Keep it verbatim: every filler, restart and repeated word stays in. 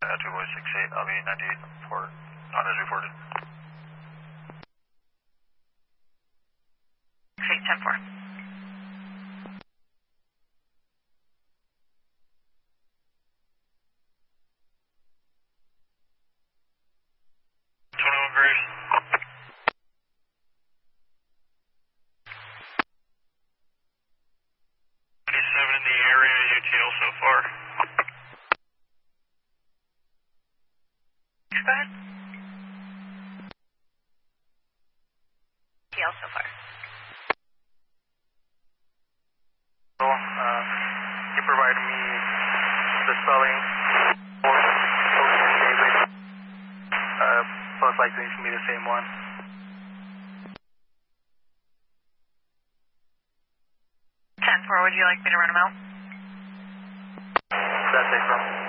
two boy six eight, I'll be ninety-eight for not as reported. six eight ten four. twenty-one Graves. twenty-seven in the area, U T L so far. Go ahead. T L so far. So, uh, you provided me the spelling for Ocean David. Uh, most likely it should be the same one. ten four, would you like me to run them out? That's it, bro.